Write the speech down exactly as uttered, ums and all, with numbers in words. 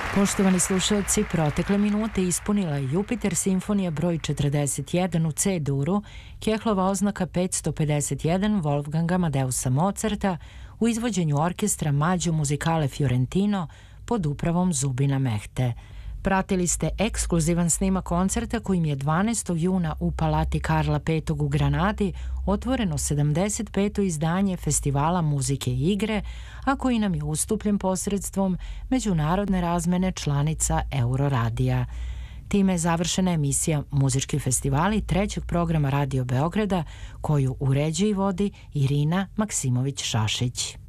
Poštovani slušalci, protekle minute ispunila je Jupiter simfonija broj četrdeset jedan u C-duru, Kehlova oznaka petsto pedeset jedan Wolfganga Amadeusa Mozarta u izvođenju orkestra Maggio Musicale Fiorentino pod upravom Zubina Mehte. Pratili ste ekskluzivan snimak koncerta kojim je dvanaestog juna u Palati Karla petog u Granadi otvoreno sedamdeset peto izdanje Festivala muzike i igre, a koji nam je ustupljen posredstvom međunarodne razmene članica Euroradija. Time je završena emisija Muzički festivali trećeg programa Radio Beograda, koju uređuje i vodi Irina Maksimović-Šašić.